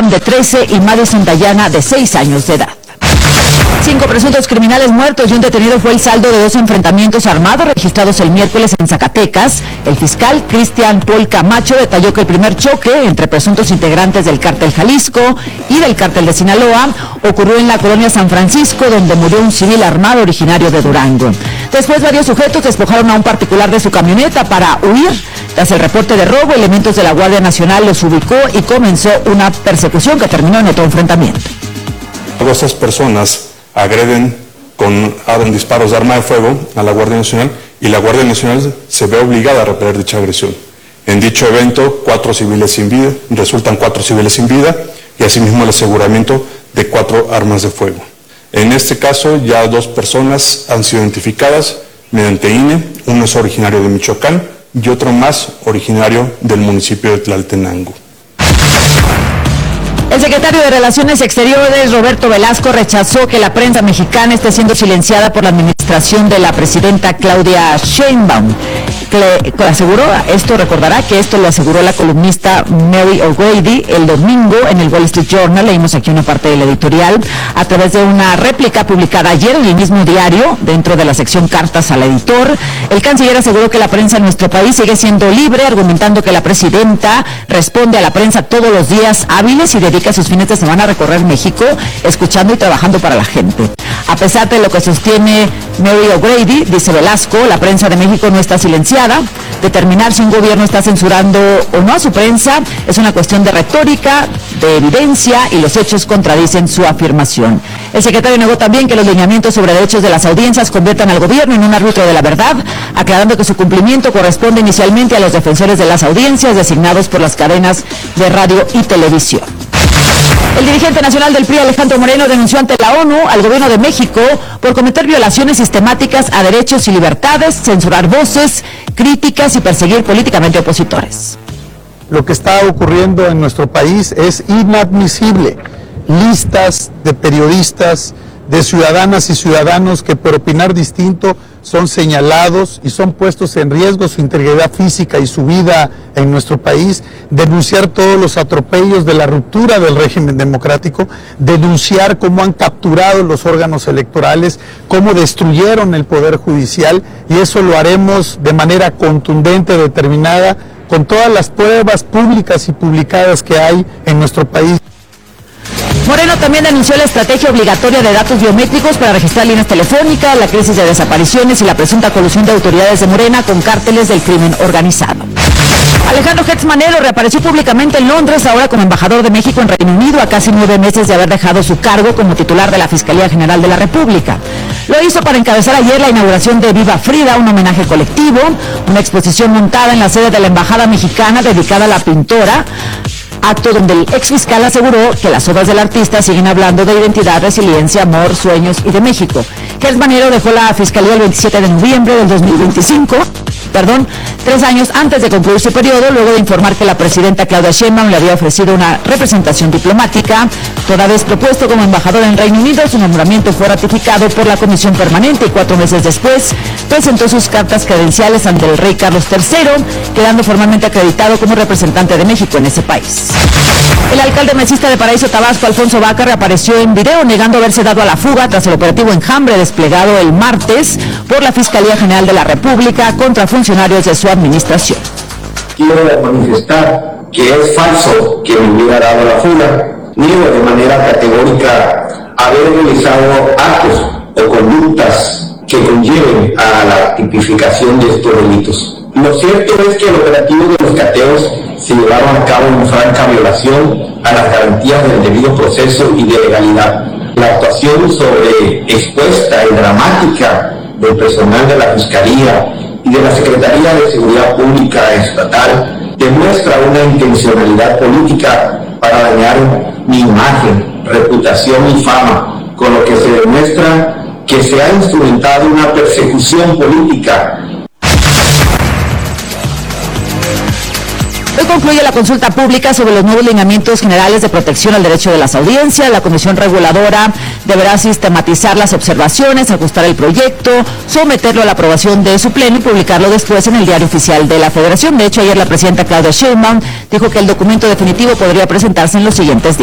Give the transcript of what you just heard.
Liam, de 13, y Madison Dayana, de 6 años de edad. 5 presuntos criminales muertos y un detenido fue el saldo de 2 enfrentamientos armados registrados el miércoles en Zacatecas. El fiscal Cristian Paul Camacho detalló que el primer choque entre presuntos integrantes del cártel Jalisco y del cártel de Sinaloa ocurrió en la colonia San Francisco, donde murió un civil armado originario de Durango. Después, varios sujetos despojaron a un particular de su camioneta para huir. Tras el reporte de robo, elementos de la Guardia Nacional los ubicó y comenzó una persecución que terminó en otro enfrentamiento. Esas personas abren disparos de arma de fuego a la Guardia Nacional y la Guardia Nacional se ve obligada a repeler dicha agresión. En dicho evento, resultan 4 civiles sin vida y asimismo el aseguramiento de 4 armas de fuego. En este caso, ya 2 personas han sido identificadas mediante INE, uno es originario de Michoacán y otro más originario del municipio de Tlaltenango. El secretario de Relaciones Exteriores, Roberto Velasco, rechazó que la prensa mexicana esté siendo silenciada por la administración de la presidenta Claudia Sheinbaum. Recordará que esto lo aseguró la columnista Mary O'Grady el domingo en el Wall Street Journal. Leímos aquí una parte del editorial a través de una réplica publicada ayer en el mismo diario, dentro de la sección Cartas al Editor. El canciller aseguró que la prensa en nuestro país sigue siendo libre, argumentando que la presidenta responde a la prensa todos los días hábiles y dedica sus fines de semana a recorrer México, escuchando y trabajando para la gente. A pesar de lo que sostiene Mary O'Grady, dice Velasco, la prensa de México no está silenciada. Determinar si un gobierno está censurando o no a su prensa es una cuestión de retórica, de evidencia, y los hechos contradicen su afirmación. El secretario negó también que los lineamientos sobre derechos de las audiencias conviertan al gobierno en un árbitro de la verdad, aclarando que su cumplimiento corresponde inicialmente a los defensores de las audiencias designados por las cadenas de radio y televisión. El dirigente nacional del PRI, Alejandro Moreno, denunció ante la ONU al gobierno de México por cometer violaciones sistemáticas a derechos y libertades, censurar voces, críticas y perseguir políticamente opositores. Lo que está ocurriendo en nuestro país es inadmisible. Listas de periodistas, de ciudadanas y ciudadanos que por opinar distinto son señalados y son puestos en riesgo su integridad física y su vida en nuestro país, denunciar todos los atropellos de la ruptura del régimen democrático, denunciar cómo han capturado los órganos electorales, cómo destruyeron el Poder Judicial, y eso lo haremos de manera contundente, determinada, con todas las pruebas públicas y publicadas que hay en nuestro país. Moreno también denunció la estrategia obligatoria de datos biométricos para registrar líneas telefónicas, la crisis de desapariciones y la presunta colusión de autoridades de Morena con cárteles del crimen organizado. Alejandro Gertz Manero reapareció públicamente en Londres, ahora como embajador de México en Reino Unido, a casi 9 meses de haber dejado su cargo como titular de la Fiscalía General de la República. Lo hizo para encabezar ayer la inauguración de Viva Frida, un homenaje colectivo, una exposición montada en la sede de la Embajada Mexicana dedicada a la pintora, acto donde el exfiscal aseguró que las obras del artista siguen hablando de identidad, resiliencia, amor, sueños y de México. Gertz Manero dejó la Fiscalía el 27 de noviembre del 2025, 3 años antes de concluir su periodo, luego de informar que la presidenta Claudia Sheinbaum le había ofrecido una representación diplomática. Toda vez propuesto como embajador en Reino Unido, su nombramiento fue ratificado por la Comisión Permanente y 4 meses después presentó sus cartas credenciales ante el rey Carlos III, quedando formalmente acreditado como representante de México en ese país. El alcalde mesista de Paraíso, Tabasco, Alfonso Vaca, reapareció en video negando haberse dado a la fuga tras el operativo Enjambre desplegado el martes por la Fiscalía General de la República contra funcionarios de su administración. Quiero manifestar que es falso que me hubiera dado la fuga. Niego de manera categórica haber realizado actos o conductas que conlleven a la tipificación de estos delitos. Lo cierto es que el operativo de los cateos se llevaron a cabo en franca violación a las garantías del debido proceso y de legalidad. La actuación expuesta y dramática del personal de la Fiscalía y de la Secretaría de Seguridad Pública Estatal demuestra una intencionalidad política para dañar mi imagen, reputación y fama, con lo que se demuestra que se ha instrumentado una persecución política. Hoy concluye la consulta pública sobre los nuevos lineamientos generales de protección al derecho de las audiencias. La Comisión Reguladora deberá sistematizar las observaciones, ajustar el proyecto, someterlo a la aprobación de su pleno y publicarlo después en el Diario Oficial de la Federación. De hecho, ayer la presidenta Claudia Sheinbaum dijo que el documento definitivo podría presentarse en los siguientes días.